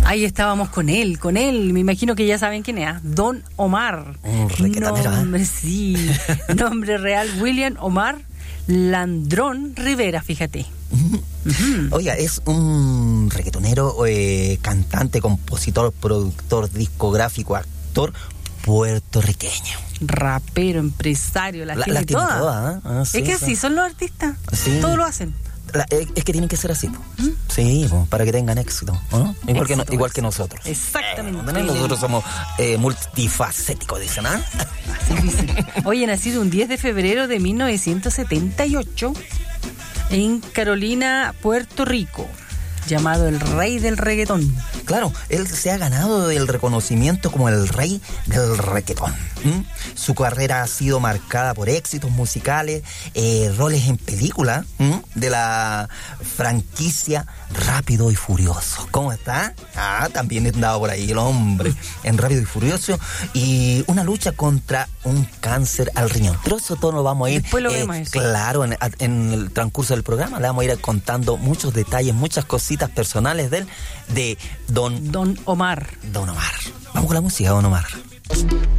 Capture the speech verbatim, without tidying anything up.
Ahí estábamos con él, con él. Me imagino que ya saben quién es. Don Omar. Un reggaetonero, Nombre, ¿eh? sí. Nombre real, William Omar Landrón Rivera, fíjate. Uh-huh. Oiga, es un reggaetonero, eh, cantante, compositor, productor, discográfico, actor puertorriqueño. Rapero, empresario, la, La- tiene las tiene todas. todas, ¿eh? Ah, sí, es que sí. así son los artistas. Sí. Todos lo hacen. La- es, es que tienen que ser así, po. Sí, po, para que tengan éxito, ¿no? Igual, que, no- Éxito, igual éxito. que nosotros. Exactamente. Eh, nosotros somos eh, multifacéticos, dicen, ¿ah? Así dice. Oye, nacido un diez de febrero de mil novecientos setenta y ocho en Carolina, Puerto Rico, llamado el rey del reggaetón. Claro, él se ha ganado el reconocimiento como el rey del reggaetón. ¿Mm? Su carrera ha sido marcada por éxitos musicales, eh, roles en películas de la franquicia Rápido y Furioso. ¿Cómo está? Ah, también he andado por ahí el hombre en Rápido y Furioso, y una lucha contra un cáncer al riñón. Pero eso todo lo vamos a ir, Después lo vemos eso. claro, en, en el transcurso del programa le vamos a ir contando muchos detalles, muchas cositas personales de él, de Don, Don Omar. Don Omar. Vamos con la música, Don Omar.